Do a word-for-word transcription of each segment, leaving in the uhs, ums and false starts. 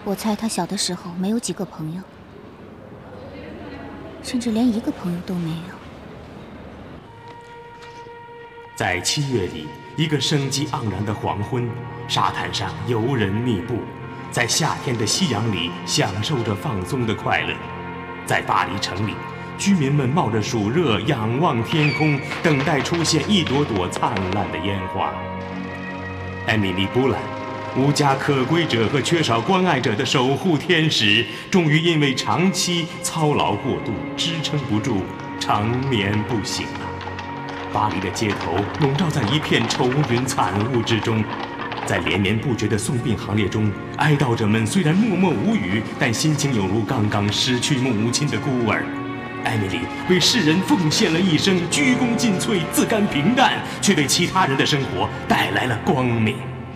我猜他小的时候没有几个朋友，甚至连一个朋友都没有。 在七月里，一个生机盎然的黄昏，沙滩上游人密布，在夏天的夕阳里享受着放松的快乐。在巴黎城里，居民们冒着暑热仰望天空，等待出现一朵朵灿烂的烟花。艾米丽·布兰，无家可归者和缺少关爱者的守护天使，终于因为长期操劳过度支撑不住，长眠不醒了。巴黎的街头笼罩在一片愁云惨雾之中，在连绵不绝的送殡行列中，哀悼者们虽然默默无语，但心情有如刚刚失去母亲的孤儿。艾米丽为世人奉献了一生，鞠躬尽瘁，自甘平淡，却为其他人的生活带来了光明。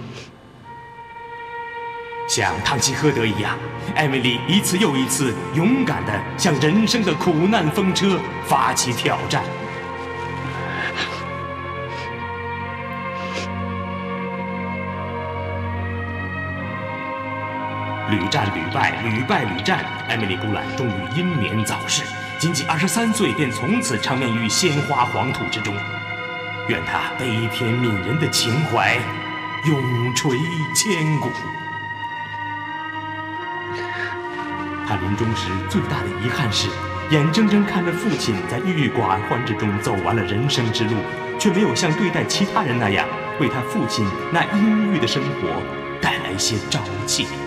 像汤吉诃德一样，艾米丽一次又一次勇敢地向人生的苦难风车发起挑战。屡战屡败，屡败屡战，艾米丽·布兰终于英年早逝，仅仅二十三岁便从此长眠于鲜花黄土之中。愿她悲天悯人的情怀永垂千古。他临终时最大的遗憾是，眼睁睁看着父亲在郁郁寡欢之中走完了人生之路，却没有像对待其他人那样，为他父亲那阴郁的生活带来些朝气。